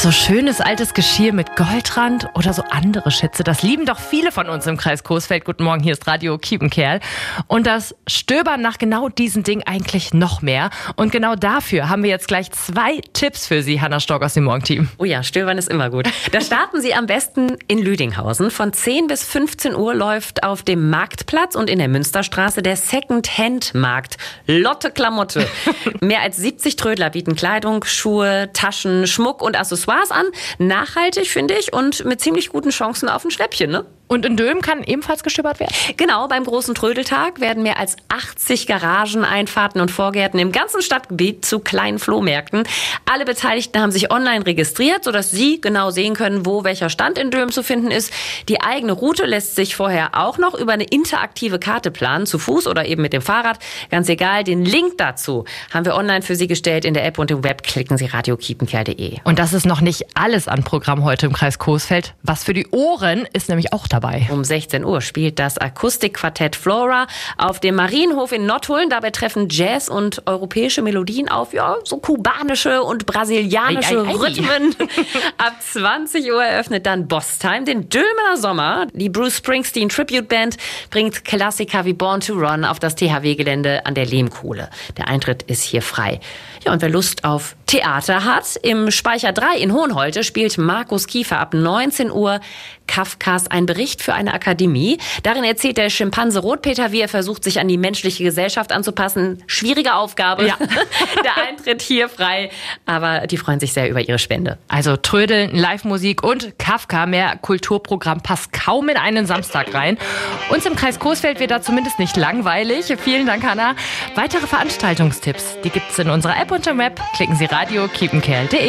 so schönes altes Geschirr mit Goldrand oder so andere Schätze, das lieben doch viele von uns im Kreis Coesfeld. Guten Morgen, hier ist Radio Kiepenkerl. Und das Stöbern nach genau diesen Dingen eigentlich noch mehr. Und genau dafür haben wir jetzt gleich 2 Tipps für Sie, Hanna Stork aus dem Morgenteam. Oh ja, Stöbern ist immer gut. Da starten Sie am besten in Lüdinghausen. Von 10 bis 15 Uhr läuft auf dem Marktplatz und in der Münsterstraße der Second-Hand-Markt. Lotte Klamotte. Mehr als 70 Trödler bieten Kleidung, Schuhe, Taschen, Schmuck und Accessoires an. Nachhaltig, finde ich, und mit ziemlich guten Chancen auf ein Schnäppchen, ne? Und in Dülmen kann ebenfalls gestöbert werden? Genau, beim großen Trödeltag werden mehr als 80 Garagen, Einfahrten und Vorgärten im ganzen Stadtgebiet zu kleinen Flohmärkten. Alle Beteiligten haben sich online registriert, sodass Sie genau sehen können, wo welcher Stand in Dülmen zu finden ist. Die eigene Route lässt sich vorher auch noch über eine interaktive Karte planen, zu Fuß oder eben mit dem Fahrrad. Ganz egal, den Link dazu haben wir online für Sie gestellt in der App und im Web. Klicken Sie radiokiepenkerl.de. Und das ist noch nicht alles an Programm heute im Kreis Coesfeld. Was für die Ohren ist nämlich auch dabei. Um 16 Uhr spielt das Akustikquartett Flora auf dem Marienhof in Nottuln. Dabei treffen Jazz und europäische Melodien auf, ja, so kubanische und brasilianische Rhythmen. Ab 20 Uhr eröffnet dann Boss Time den Dülmener Sommer. Die Bruce Springsteen Tribute Band bringt Klassiker wie Born to Run auf das THW-Gelände an der Lehmkuhle. Der Eintritt ist hier frei. Ja, und wer Lust auf Theater hat, im Speicher 3 in Hohenholte spielt Markus Kiefer ab 19 Uhr Kafkas Ein Bericht für eine Akademie. Darin erzählt der Schimpanse Rotpeter, wie er versucht, sich an die menschliche Gesellschaft anzupassen. Schwierige Aufgabe. Ja. Der Eintritt hier frei, aber die freuen sich sehr über ihre Spende. Also Trödeln, Live-Musik und Kafka. Mehr Kulturprogramm passt kaum in einen Samstag rein. Uns im Kreis Coesfeld wird da zumindest nicht langweilig. Vielen Dank, Hanna. Weitere Veranstaltungstipps, die gibt's in unserer App und im Web. Klicken Sie radiokiepenkerl.de.